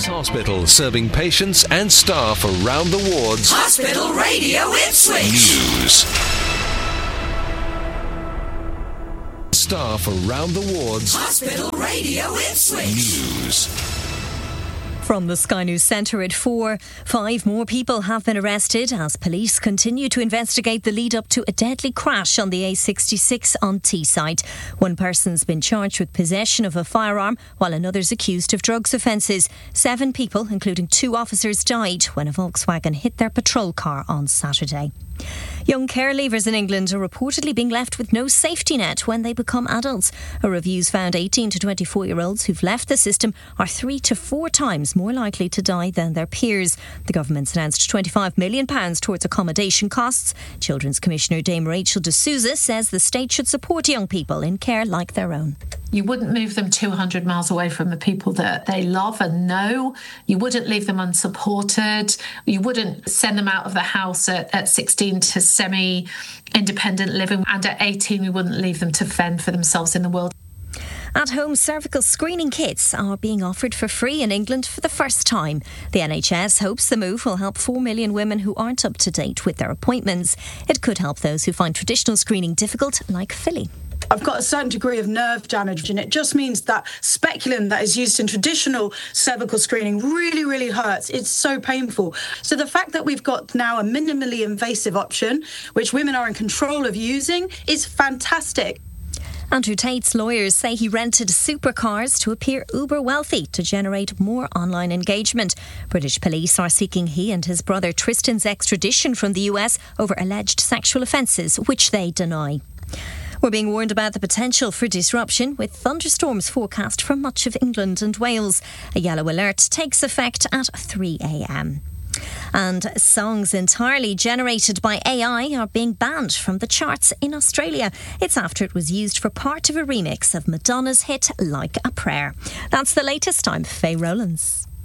Hospital, serving patients and staff around the wards. Hospital Radio Ipswich. News. Staff around the wards. Hospital Radio Ipswich. News. From the Sky News Centre at 4, 5 more people have been arrested as police continue to investigate the lead up to a deadly crash on the A66 on Teesside. One person's been charged with possession of a firearm while another's accused of drugs offences. 7 people, including 2 officers, died when a Volkswagen hit their patrol car on Saturday. Young care leavers in England are reportedly being left with no safety net when they become adults. A review's found 18 to 24-year-olds who've left the system are 3 to 4 times more likely to die than their peers. The government's announced £25 million towards accommodation costs. Children's Commissioner Dame Rachel de Souza says the state should support young people in care like their own. You wouldn't move them 200 miles away from the people that they love and know. You wouldn't leave them unsupported. You wouldn't send them out of the house at 16 to semi-independent living. And at 18, we wouldn't leave them to fend for themselves in the world. At-home cervical screening kits are being offered for free in England for the first time. The NHS hopes the move will help 4 million women who aren't up to date with their appointments. It could help those who find traditional screening difficult, like Philly. I've got a certain degree of nerve damage, and it just means that speculum that is used in traditional cervical screening really, really hurts. It's so painful. So the fact that we've got now a minimally invasive option, which women are in control of using, is fantastic. Andrew Tate's lawyers say he rented supercars to appear uber wealthy to generate more online engagement. British police are seeking he and his brother Tristan's extradition from the US over alleged sexual offences, which they deny. We're being warned about the potential for disruption with thunderstorms forecast for much of England and Wales. A yellow alert takes effect at 3 a.m. And songs entirely generated by AI are being banned from the charts in Australia. It's after it was used for part of a remix of Madonna's hit Like a Prayer. That's the latest. I'm Faye Rowlands.